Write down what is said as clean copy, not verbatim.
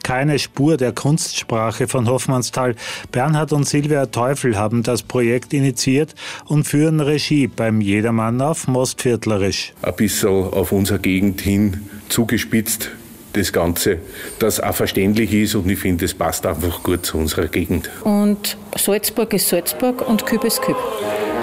keine Spur der Kunstsprache von Hoffmannsthal. Bernhard und Silvia Teufel haben das Projekt initiiert und führen Regie beim Jedermann auf Mostviertlerisch. Ein bisschen auf unsere Gegend hin zugespitzt, das Ganze, das auch verständlich ist, und ich finde, es passt einfach gut zu unserer Gegend. Und Salzburg ist Salzburg und Küb ist Küb.